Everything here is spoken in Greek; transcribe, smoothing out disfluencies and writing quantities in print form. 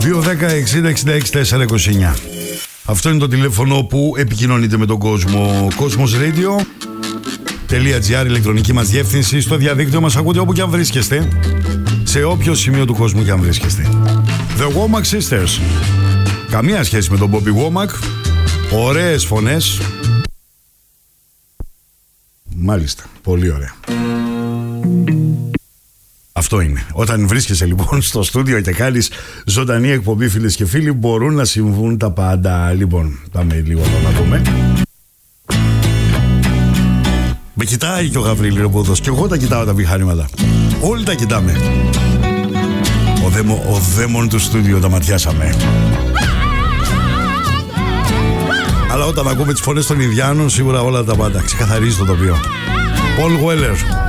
210-60-66-429. Αυτό είναι το τηλέφωνο που επικοινωνείτε με τον κόσμο. Cosmosradio.gr, ηλεκτρονική μας διεύθυνση. Στο διαδίκτυο μας ακούτε όπου και αν βρίσκεστε, σε όποιο σημείο του κόσμου και αν βρίσκεστε. The Womack Sisters. Καμία σχέση με τον Bobby Womack. Ωραίες φωνές. Μάλιστα, πολύ ωραία. Αυτό είναι. Όταν βρίσκεσαι λοιπόν στο στούντιο και κάνεις ζωντανή εκπομπή, φίλες και φίλοι, μπορούν να συμβούν τα πάντα. Λοιπόν, πάμε λίγο εδώ να δούμε. Με κοιτάει και ο Γαβρίλη Ρομπόδος. Και εγώ τα κοιτάω τα μηχανήματα. Όλοι τα κοιτάμε. Ο δαίμον του στούντιο τα ματιάσαμε. Αλλά όταν ακούμε τις φωνές των Ινδιάνων, σίγουρα όλα τα πάντα. Ξεκαθαρίζει το τοπίο. Paul Weller.